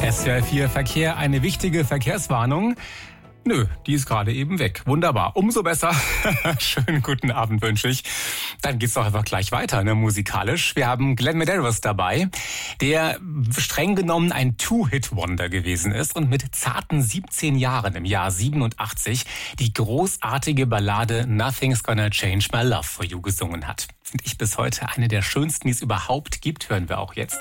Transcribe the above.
SWR 4 Verkehr, eine wichtige Verkehrswarnung. Nö, die ist gerade eben weg. Wunderbar, umso besser. Schönen guten Abend wünsche ich. Dann geht's doch einfach gleich weiter, musikalisch. Wir haben Glenn Medeiros dabei, der streng genommen ein Two-Hit-Wonder gewesen ist und mit zarten 17 Jahren im Jahr 87 die großartige Ballade Nothing's Gonna Change My Love for You gesungen hat. Finde ich bis heute eine der schönsten, die es überhaupt gibt, hören wir auch jetzt.